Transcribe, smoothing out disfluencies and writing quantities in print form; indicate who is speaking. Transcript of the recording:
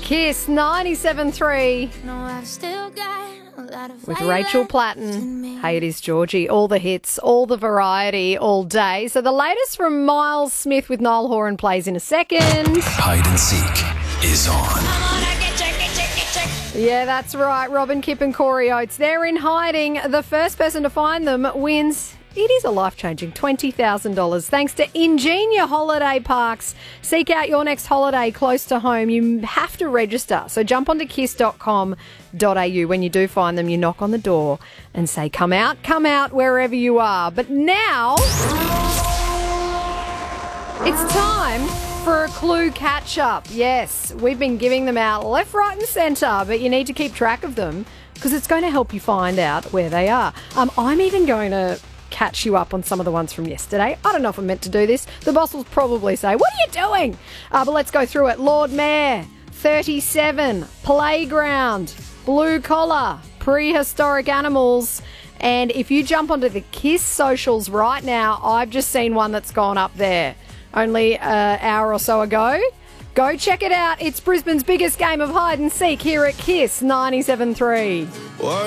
Speaker 1: Kiss 97.3
Speaker 2: No, I've still got a lot of
Speaker 1: with Rachel Platten. Hey, it is Georgie. All the hits, all the variety, all day. So the latest from Miles Smith with Niall Horan plays in a second.
Speaker 3: Hide and Seek is on.
Speaker 1: Yeah, that's right. Robin Kipp and Corey Oates. They're in hiding. The first person to find them wins. It is a life-changing $20,000 thanks to Ingenia Holiday Parks. Seek out your next holiday close to home. You have to register. So jump onto kiss.com.au. When you do find them, you knock on the door and say, come out, wherever you are. But now it's time for a clue catch-up. Yes, we've been giving them out left, right and centre, but you need to keep track of them because it's going to help you find out where they are. I'm even going to catch you up on some of the ones from yesterday. I don't know if I'm meant to do this. The boss will probably say, what are you doing? But let's go through it. Lord Mayor, 37, Playground, Blue Collar, Prehistoric Animals. And if you jump onto the KISS socials right now, I've just seen one that's gone up there only an hour or so ago. Go check it out. It's Brisbane's biggest game of hide and seek here at KISS 97.3.